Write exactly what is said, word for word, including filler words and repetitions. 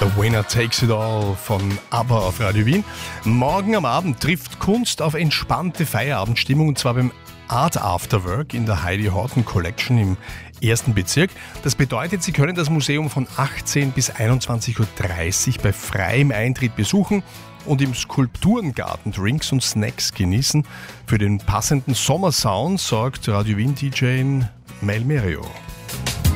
The Winner Takes It All von ABBA auf Radio Wien. Morgen am Abend trifft Kunst auf entspannte Feierabendstimmung, und zwar beim Art Afterwork in der Heidi Horton Collection im ersten Bezirk. Das bedeutet, Sie können das Museum von achtzehn bis einundzwanzig Uhr dreißig bei freiem Eintritt besuchen und im Skulpturengarten Drinks und Snacks genießen. Für den passenden Sommersound sorgt Radio Wien-D J Mel Merio.